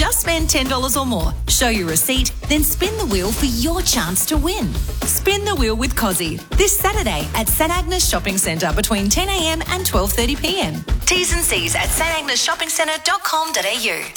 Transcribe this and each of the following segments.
Just spend $10 or more, show your receipt, then spin the wheel for your chance to win. Spin the wheel with Cozzy this Saturday at St Agnes Shopping Centre between 10 a.m. and 12:30 p.m. T's and C's at stagneshoppingcentre.com.au.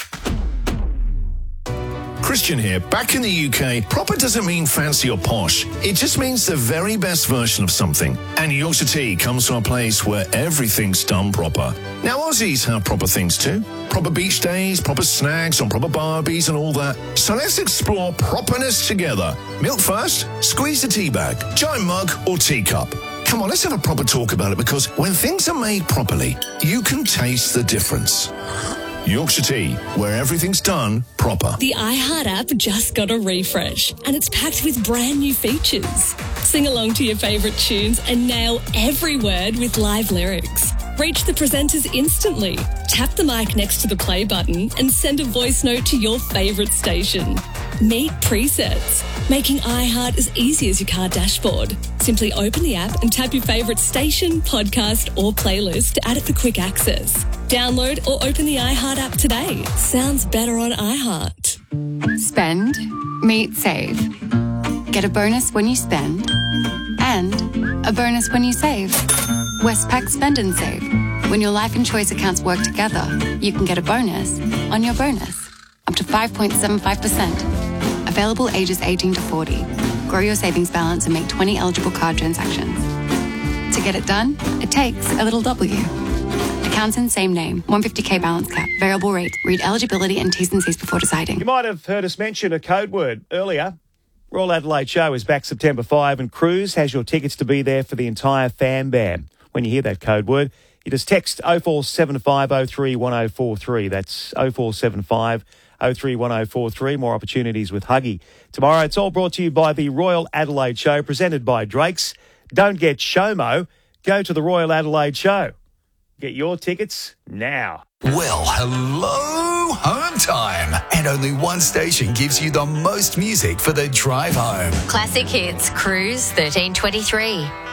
Christian here. Back in the UK, proper doesn't mean fancy or posh. It just means the very best version of something. And Yorkshire Tea comes from a place where everything's done proper. Now, Aussies have proper things too. Proper beach days, proper snacks on proper barbies and all that. So let's explore properness together. Milk first, squeeze the tea bag, giant mug or teacup. Come on, let's have a proper talk about it, because when things are made properly, you can taste the difference. Yorkshire Tea, where everything's done proper. The iHeart app just got a refresh, and it's packed with brand new features. Sing along to your favourite tunes and nail every word with live lyrics. Reach the presenters instantly. Tap the mic next to the play button and send a voice note to your favourite station. Meet presets, making iHeart as easy as your car dashboard. Simply open the app and tap your favourite station, podcast or playlist to add it for quick access. Download or open the iHeart app today. Sounds better on iHeart. Spend, meet, save. Get a bonus when you spend and a bonus when you save. Westpac Spend and Save. When your life and choice accounts work together, you can get a bonus on your bonus. Up to 5.75%. Available ages 18 to 40. Grow your savings balance and make 20 eligible card transactions. To get it done, it takes a little W. Accounts in same name. 150k balance cap. Variable rate. Read eligibility and T's and C's before deciding. You might have heard us mention a code word earlier. Royal Adelaide Show is back September 5 and Cruise has your tickets to be there for the entire fan bam. When you hear that code word, you just text 0475 03 1043. That's 0475 03 1043. More opportunities with Huggy. Tomorrow, it's all brought to you by the Royal Adelaide Show, presented by Drake's. Don't get SHOMO. Go to the Royal Adelaide Show. Get your tickets now. Well, hello, home time. And only one station gives you the most music for the drive home. Classic Hits, Cruise 1323.